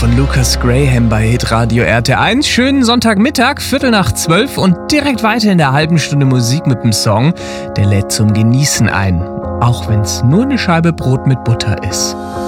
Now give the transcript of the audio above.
von Lucas Graham bei Hitradio RT1. Schönen Sonntagmittag, 11:45 und direkt weiter in der halben Stunde Musik mit dem Song. Der lädt zum Genießen ein, auch wenn es nur eine Scheibe Brot mit Butter ist.